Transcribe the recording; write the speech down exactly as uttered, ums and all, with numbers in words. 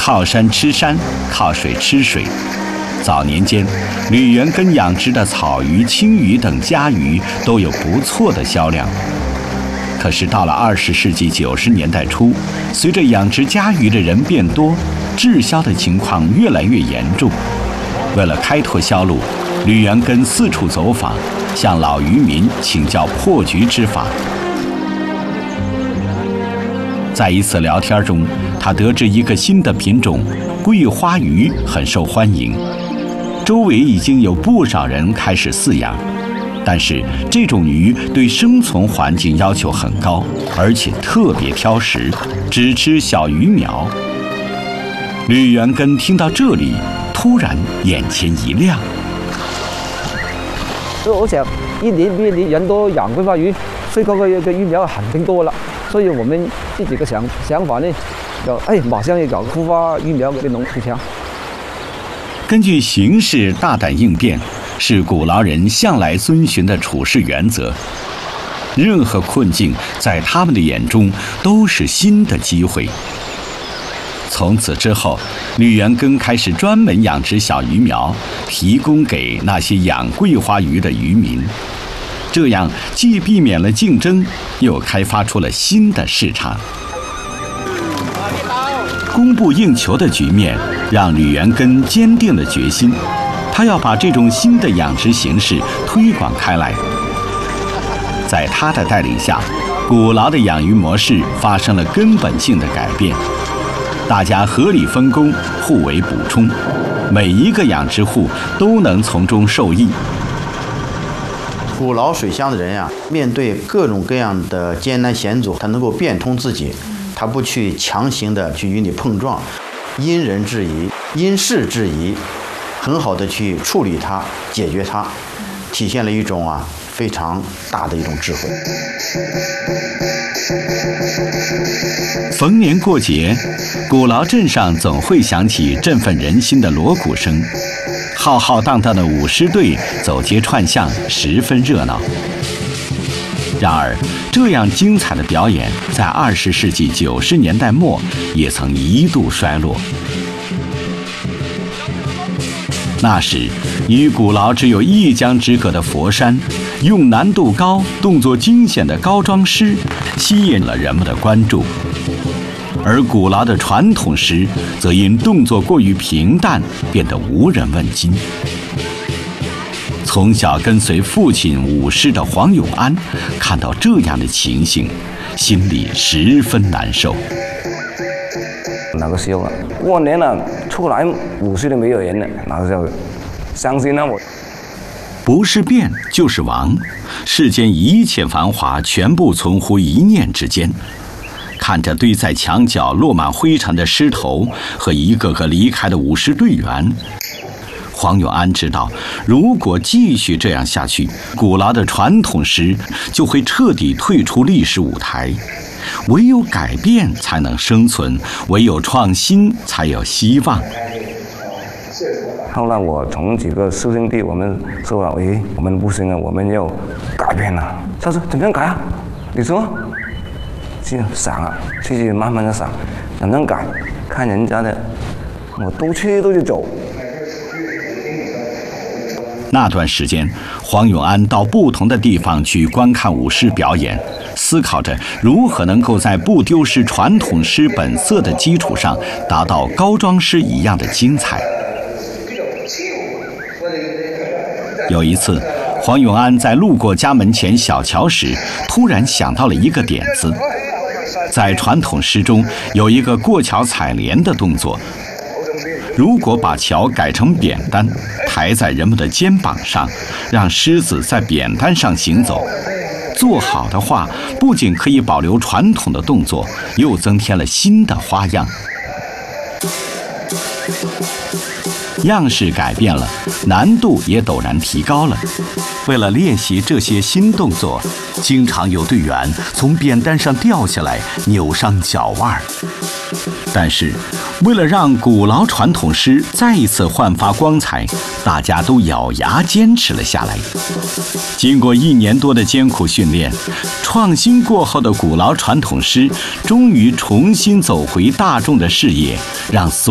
靠山吃山，靠水吃水。早年间，吕元根养殖的草鱼、青鱼等家鱼都有不错的销量。可是到了二十世纪九十年代初，随着养殖家鱼的人变多，滞销的情况越来越严重。为了开拓销路，吕元根四处走访，向老渔民请教破局之法。在一次聊天中，他得知一个新的品种桂花鱼很受欢迎，周围已经有不少人开始饲养。但是这种鱼对生存环境要求很高，而且特别挑食，只吃小鱼苗。吕元根听到这里，突然眼前一亮。 我想一年比一年人都养桂花鱼，所以嗰個嘅魚苗肯定多了。所以我們自己嘅想想法呢，就哎馬上要搞桂花魚苗嘅農場。 根據形勢大膽應變，是古勞人向來遵循的處事原則。任何困境在他們的眼中都是新的機會。從此之後，吕元根開始專門養殖小魚苗，提供給那些養桂花魚的漁民。這樣既避免了競爭，又開發出了新的市場。供不應求的局面讓吕元根堅定了決心，他要把這種新的養殖形式推廣開來。在他的帶領下，古勞的養魚模式發生了根本性的改變。大家合理分工，互為補充，每一個養殖戶都能從中受益。 古勞水鄉的人呀、啊，面對各種各樣的艱難險阻，他能夠變通自己，他不去強行的去與你碰撞，因人制宜，因事制宜，很好的去處理它，解決它，體現了一種啊非常大的一種智慧。 逢年過節，古勞鎮上總會響起振奮人心的鑼鼓聲，浩浩蕩蕩的舞獅隊走街串巷，十分熱鬧。然而，這樣精彩的表演在二十世紀九十年代末也曾一度衰落。那時，與古勞只有一江之隔的佛山，用難度高、動作驚險的高樁獅吸引了人們的關注，而古勞的傳統獅則因動作過於平淡，變得無人問津。從小跟隨父親舞獅的黃永安看到這樣的情形，心裡十分難受。 那個時候啊，過年了，出來舞獅都沒有人了，那個時候傷心了我。 不是變就是亡，世間一切繁華全部存乎一念之間。看着堆在牆角落滿灰塵的獅頭和一個個離開的舞獅隊員，黃永安知道，如果繼續這樣下去，古勞的傳統獅就會徹底退出歷史舞台。唯有改變才能生存，唯有創新才有希望。 後來我從幾個師兄弟，我們說了，誒，我們不行了，我們要改變了。他說怎麼樣改啊？你說，就想啊，自己慢慢的想，怎麼樣改？看人家的，我都去都去走。 那段時間，黃永安到不同的地方去觀看舞獅表演，思考着如何能夠在不丟失傳統獅本色的基礎上，達到高樁獅一樣的精彩。有一次，黃永安在路過家門前小橋時，突然想到了一個點子。在傳統獅中有一個過橋採蓮的動作，如果把橋改成扁擔，抬在人們的肩膀上，讓獅子在扁擔上行走，做好的話，不僅可以保留傳統的動作，又增添了新的花樣。樣式改變了，難度也陡然提高了。為了練習這些新動作，經常有隊員從扁擔上掉下來，扭傷腳腕。但是，為了讓古勞傳統獅再一次煥發光彩，大家都咬牙堅持了下來。經過一年多的艱苦訓練，創新過後的古勞傳統獅終於重新走回大眾的視野，讓所